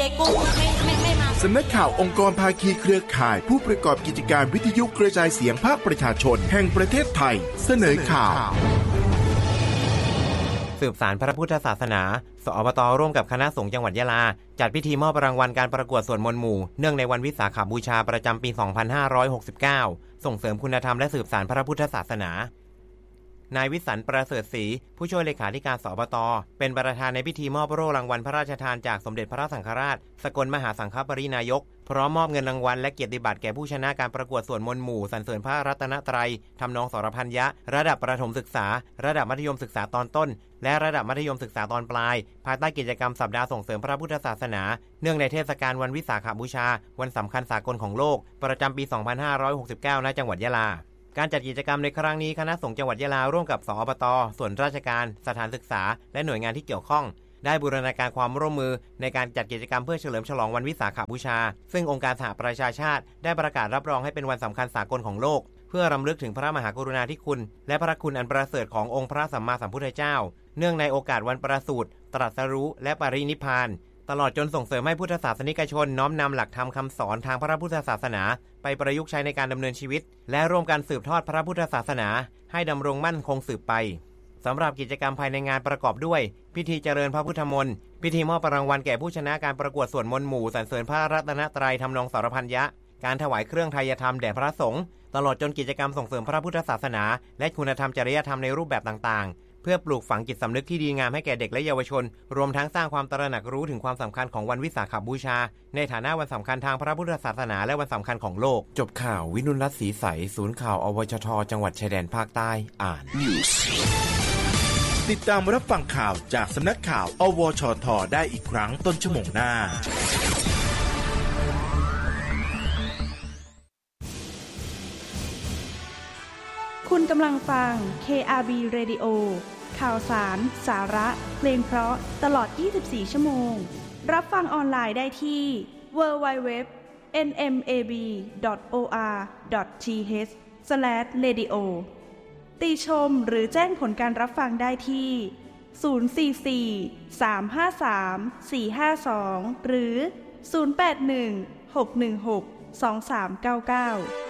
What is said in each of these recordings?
จ๊กุ้งไม่มาสำนักข่าวองค์กรภาคีเครือข่ายผู้ประกอบกิจการวิทยุกระจายเสียงภาคประชาชนแห่งประเทศไทยเสนอข่าวสืบสานพระพุทธศาสนาสอบต.ร่วมกับคณะสงฆ์จังหวัดยะลาจัดพิธีมอบรางวัลการประกวดสวดมนต์หมู่เนื่องในวันวิสาขบูชาประจำปี 2569 ส่งเสริมคุณธรรมและสืบสานพระพุทธศาสนานายวิสันต์ประเสริฐศรีผู้ช่วยเลขาธิการสอบต.เป็นประธานในพิธีมอบโล่รางวัลพระราชทานจากสมเด็จพระสังฆราชสกลมหาสังฆปรินายกพร้อมมอบเงินรางวัลและเกียรติบัตรแก่ผู้ชนะการประกวดสวดมนต์หมู่สรรเสริญพระรัตนตรัยทำนองสรพัญญะระดับประถมศึกษาระดับมัธยมศึกษาตอนต้นและระดับมัธยมศึกษาตอนปลายภายใต้กิจกรรมสัปดาห์ส่งเสริมพระพุทธศาสนาเนื่องในเทศกาลวันวิสาขบูชาวันสำคัญสากลของโลกประจำปี 2569 ณ จังหวัดยะลาการจัดกิจกรรมในครั้งนี้คณะสงฆ์จังหวัดยะลาร่วมกับสอบต.ส่วนราชการสถานศึกษาและหน่วยงานที่เกี่ยวข้องได้บูรณาการความร่วมมือในการจัดกิจกรรมเพื่อเฉลิมฉลองวันวิสาขบูชาซึ่งองค์การสหประชาชาติได้ประกาศรับรองให้เป็นวันสำคัญสากลของโลกเพื่อรำลึกถึงพระมหากรุณาธิคุณและพระคุณอันประเสริฐขององค์พระสัมมาสัมพุทธเจ้าเนื่องในโอกาสวันประสูติตรัสรู้และปรินิพพานตลอดจนส่งเสริมให้พุทธศาสนิกชนน้อมนำหลักธรรมคำสอนทางพระพุทธศาสนาไปประยุกต์ใช้ในการดำเนินชีวิตและร่วมกันสืบทอดพระพุทธศาสนาให้ดำรงมั่นคงสืบไปสำหรับกิจกรรมภายในงานประกอบด้วยพิธีเจริญพระพุทธมนต์พิธีมอบรางวัลแก่ผู้ชนะการประกวดสวดมนต์หมู่สรรเสริญพระรัตนตรัยทำนองสรพัญญะการถวายเครื่องไทยธรรมแด่พระสงฆ์ตลอดจนกิจกรรมส่งเสริมพระพุทธศาสนาและคุณธรรมจริยธรรมในรูปแบบต่างๆเพื่อปลูกฝังจิตสำนึกที่ดีงามให้แก่เด็กและเยาวชนรวมทั้งสร้างความตระหนักรู้ถึงความสำคัญของวันวิสาขบูชาในฐานะวันสำคัญทางพระพุทธศาสนาและวันสำคัญของโลกจบข่าววินุลรัตน์ศรีใสศูนย์ข่าวอวชท.จังหวัดชายแดนภาคใต้อ่านติดตามรับฟังข่าวจากสำนักข่าวอวชท.ได้อีกครั้งต้นชั่วโมงหน้าคุณกำลังฟัง KRB Radio ข่าวสารสาระเพลงเพราะตลอด24ชั่วโมงรับฟังออนไลน์ได้ที่ www.nmab.or.th/radio ติชมหรือแจ้งผลการรับฟังได้ที่044-353-452หรือ081-616-2399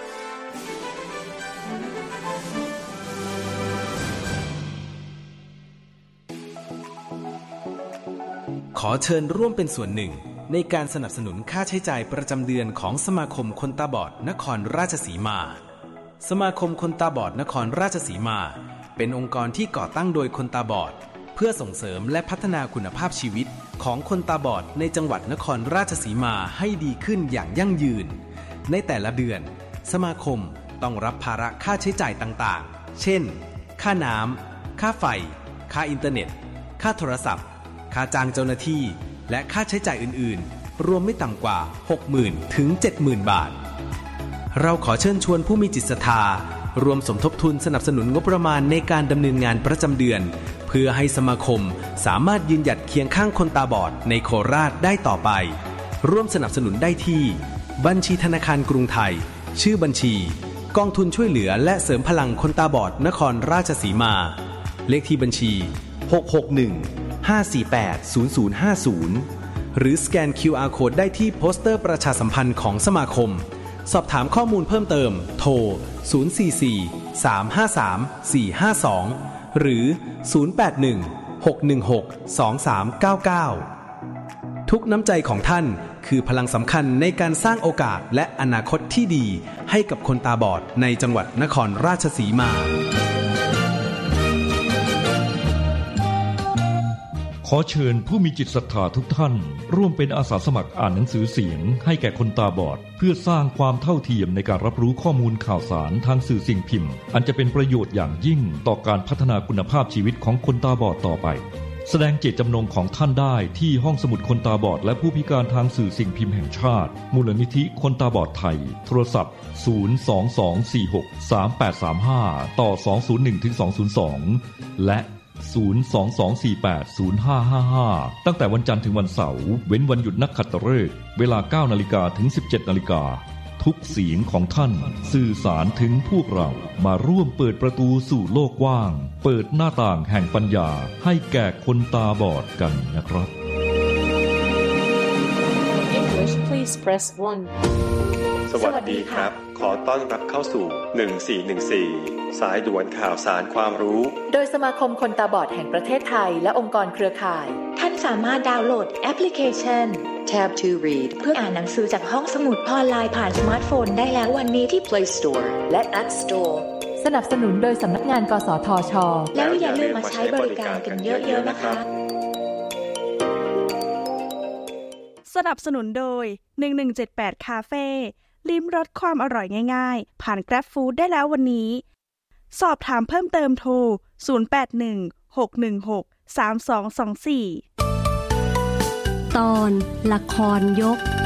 ขอเชิญร่วมเป็นส่วนหนึ่งในการสนับสนุนค่าใช้จ่ายประจำเดือนของสมาคมคนตาบอดนครราชสีมาสมาคมคนตาบอดนครราชสีมาเป็นองค์กรที่ก่อตั้งโดยคนตาบอดเพื่อส่งเสริมและพัฒนาคุณภาพชีวิตของคนตาบอดในจังหวัดนครราชสีมาให้ดีขึ้นอย่างยั่งยืนในแต่ละเดือนสมาคมต้องรับภาระค่าใช้จ่ายต่างๆเช่นค่าน้ำค่าไฟค่าอินเทอร์เน็ตค่าโทรศัพท์ค่าจ้างเจ้าหน้าที่และค่าใช้จ่ายอื่นๆรวมไม่ต่ำกว่า 60,000 ถึง 70,000 บาทเราขอเชิญชวนผู้มีจิตศรัทธารวมสมทบทุนสนับสนุนงบประมาณในการดำเนินงานประจำเดือนเพื่อให้สมาคมสามารถยืนหยัดเคียงข้างคนตาบอดในโคราชได้ต่อไปร่วมสนับสนุนได้ที่บัญชีธนาคารกรุงไทยชื่อบัญชีกองทุนช่วยเหลือและเสริมพลังคนตาบอดนครราชสีมาเลขที่บัญชี661-548-0050หรือสแกน QR Code ได้ที่โปสเตอร์ประชาสัมพันธ์ของสมาคมสอบถามข้อมูลเพิ่มเติมโทร044-353-452หรือ081-616-2399ทุกน้ำใจของท่านคือพลังสำคัญในการสร้างโอกาสและอนาคตที่ดีให้กับคนตาบอดในจังหวัดนครราชสีมาขอเชิญผู้มีจิตศรัทธาทุกท่านร่วมเป็นอาสาสมัครอ่านหนังสือเสียงให้แก่คนตาบอดเพื่อสร้างความเท่าเทียมในการรับรู้ข้อมูลข่าวสารทางสื่อสิ่งพิมพ์อันจะเป็นประโยชน์อย่างยิ่งต่อการพัฒนาคุณภาพชีวิตของคนตาบอดต่อไปแสดงเจตจำนงของท่านได้ที่ห้องสมุดคนตาบอดและผู้พิการทางสื่อสิ่งพิมพ์แห่งชาติมูลนิธิคนตาบอดไทยโทรศัพท์022463835ต่อ201-202และ022480555ตั้งแต่วันจันทร์ถึงวันเสาร์เว้นวันหยุดนักขัตฤกษ์เวลา 9:00 นถึง 17:00 นทุกเสียงของท่านสื่อสารถึงพวกเรามาร่วมเปิดประตูสู่โลกกว้างเปิดหน้าต่างแห่งปัญญาให้แก่คนตาบอดกันนะครับ please press 1 สวัสดีครับ ขอต้อนรับเข้าสู่1414สายด่วนข่าวสารความรู้โดยสมาคมคนตาบอดแห่งประเทศไทยและองค์กรเครือข่ายท่านสามารถดาวน์โหลดแอปพลิเคชัน Tab to Read เพื่ออ่านหนังสือจากห้องสมุดออนไลน์ผ่านสมาร์ทโฟนได้แล้ววันนี้ที่ Play Store และ App Store สนับสนุนโดยสำนักงานกสทช. แล้วอย่าลืมมาใช้บริการกันเยอะๆนะคะสนับสนุนโดย1178คาเฟ่ลิ้มรสความอร่อยง่ายๆผ่าน Grab Food ได้แล้ววันนี้สอบถามเพิ่มเติมโทร0816163224 ตอนละครยก